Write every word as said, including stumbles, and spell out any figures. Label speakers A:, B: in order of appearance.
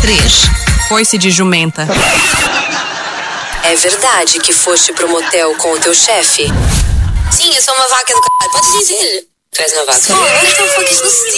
A: três. Foi-se de jumenta.
B: É verdade que foste pro motel com o teu chefe?
C: Sim, eu sou uma vaca do c... Pode dizer. Tu és uma vaca.
B: Oh, what the fuck is this?